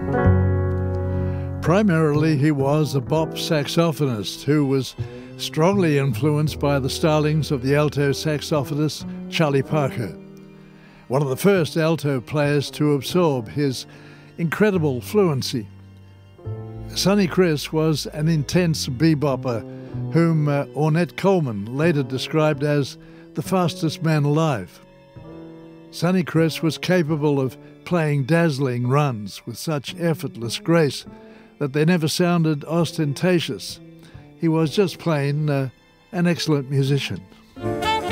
Primarily, he was a bop saxophonist who was strongly influenced by the stylings of the alto saxophonist Charlie Parker, one of the first alto players to absorb his incredible fluency. Sonny Criss was an intense bebopper whom Ornette Coleman later described as the fastest man alive. Sonny Criss was capable of playing dazzling runs with such effortless grace that they never sounded ostentatious. He was just plain an excellent musician.